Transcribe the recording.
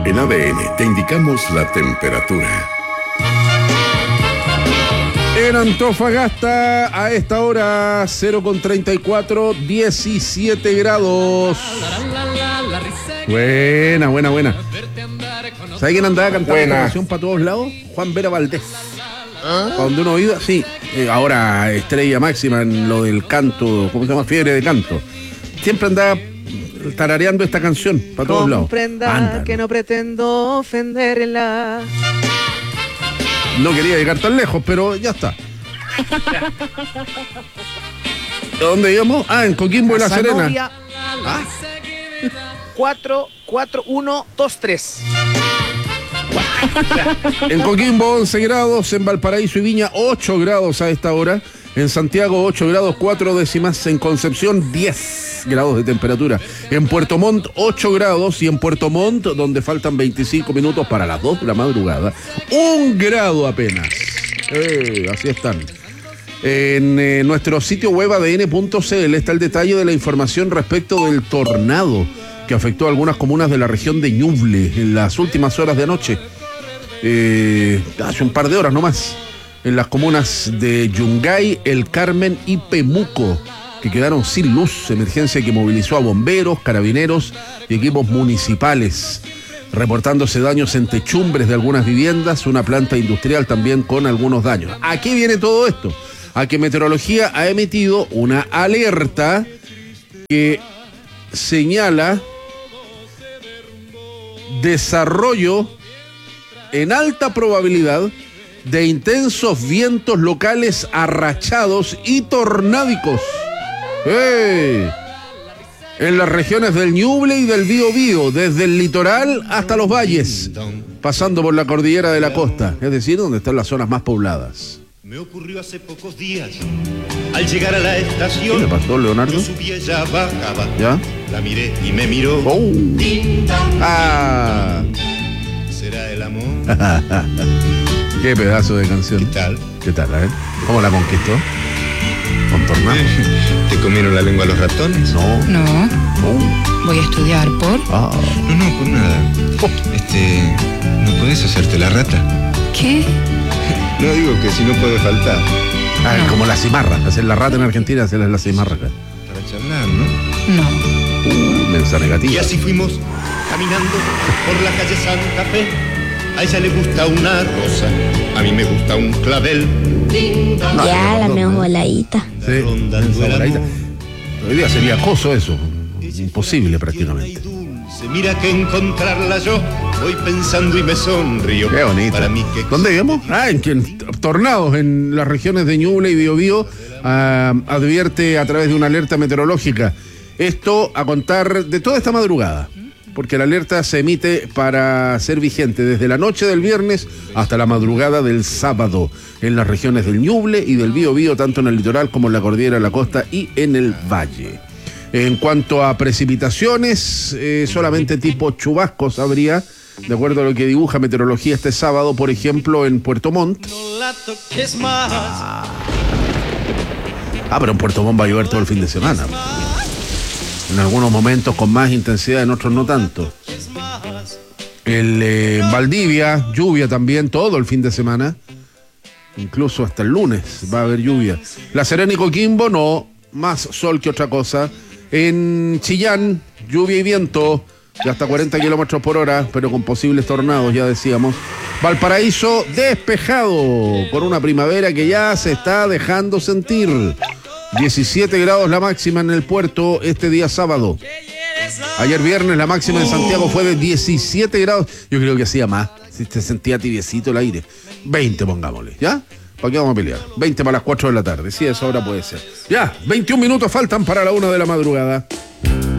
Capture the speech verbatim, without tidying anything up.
En A D N te indicamos la temperatura. En Antofagasta, a esta hora, cero con treinta y cuatro, diecisiete grados. Buena, buena, buena. ¿Sabe quién andaba cantando esta canción para todos lados? Juan Vera Valdés. ¿Ah? Para donde uno iba, sí. Eh, ahora estrella máxima en lo del canto, ¿cómo se llama? Fiebre de canto. Siempre andaba tarareando esta canción para todos lados. Comprenda Anda, que no pretendo ofenderla. No quería llegar tan lejos, pero ya está. ¿De dónde íbamos? Ah, en Coquimbo y La Serena. ¿Ah? cuatro, cuatro, uno, dos, tres. En Coquimbo once grados, en Valparaíso y Viña ocho grados a esta hora, en Santiago ocho grados cuatro décimas, en Concepción diez grados de temperatura, en Puerto Montt ocho grados y en Puerto Montt, donde faltan veinticinco minutos para las dos de la madrugada, un grado apenas. Eh, así están. En eh, nuestro sitio web A D N punto C L está el detalle de la información respecto del tornado que afectó a algunas comunas de la región de Ñuble en las últimas horas de anoche. Eh, hace un par de horas nomás, en las comunas de Yungay, El Carmen y Pemuco, que quedaron sin luz, emergencia que movilizó a bomberos, carabineros y equipos municipales, reportándose daños en techumbres de algunas viviendas, una planta industrial también con algunos daños. ¿A qué viene todo esto? A que Meteorología ha emitido una alerta que señala desarrollo en alta probabilidad de intensos vientos locales arrachados y tornádicos. ¡Hey! En las regiones del Ñuble y del Biobío, desde el litoral hasta los valles, pasando por la cordillera de la costa, es decir, donde están las zonas más pobladas. Me ocurrió hace pocos días, al llegar a la estación. ¿Qué le pasó, Leonardo? Yo subí, ella bajaba. ¿Ya? La miré y me miró. Oh. Ah. ¿Será el amor? Qué pedazo de canción. ¿Qué tal? ¿Qué tal, eh? ¿Cómo la conquistó? ¿Con tornado? ¿Te comieron la lengua los ratones? No. No. Oh. Voy a estudiar por... Ah. No, no, por nada. Oh. Este, ¿no puedes hacerte la rata? ¿Qué? No, digo que si no puede faltar. Ah, No. como la cimarra. Hacer la rata en Argentina, hacer la cimarra acá. Para charlar, ¿no? No. Uh, mensa negativa. Y así fuimos caminando por la calle Santa Fe. A ella le gusta una rosa, a mí me gusta un clavel. No, Ya, la no, menos no. voladita. Sí, mensa voladita. Hoy día sería acoso eso. Imposible prácticamente. Mira que encontrarla yo voy pensando y me sonrío. Qué bonito. Para mí que... ¿Dónde vemos? Ah, en, en tornados en las regiones de Ñuble y Biobío. Ah, advierte a través de una alerta meteorológica. Esto a contar de toda esta madrugada, porque la alerta se emite para ser vigente desde la noche del viernes hasta la madrugada del sábado en las regiones del Ñuble y del Biobío, tanto en el litoral como en la cordillera de la costa y en el valle. En cuanto a precipitaciones, eh, solamente tipo chubascos habría, de acuerdo a lo que dibuja Meteorología este sábado, por ejemplo, en Puerto Montt. Ah, ah pero en Puerto Montt va a llover todo el fin de semana. En algunos momentos con más intensidad, en otros no tanto. El eh, Valdivia, lluvia también todo el fin de semana. Incluso hasta el lunes va a haber lluvia. La Serena y Coquimbo, no, más sol que otra cosa. En Chillán, lluvia y viento de hasta cuarenta kilómetros por hora, pero con posibles tornados, ya decíamos. Valparaíso, despejado, con una primavera que ya se está dejando sentir. diecisiete grados la máxima en el puerto este día sábado. Ayer viernes la máxima en Santiago fue de diecisiete grados. Yo creo que hacía más, si se sentía tibiecito el aire. veinte pongámosle, ¿ya? ¿Para qué vamos a pelear? veinte para las cuatro de la tarde, sí, eso ahora puede ser. Ya, veintiún minutos faltan para la una de la madrugada.